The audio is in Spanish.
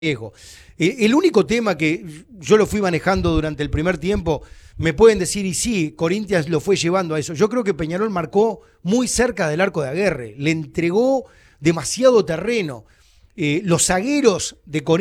Diego. El único tema que yo lo fui manejando durante el primer tiempo, me pueden decir, y sí, Corinthians lo fue llevando a eso. Yo creo que Peñarol marcó muy cerca del arco de Aguerre, le entregó demasiado terreno. Los zagueros de Corinthians